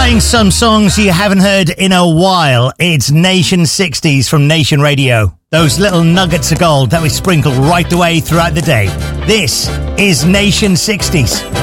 Playing some songs you haven't heard in a while. It's Nation 60s from Nation Radio. Those little nuggets of gold that we sprinkle right the way throughout the day. This is Nation 60s.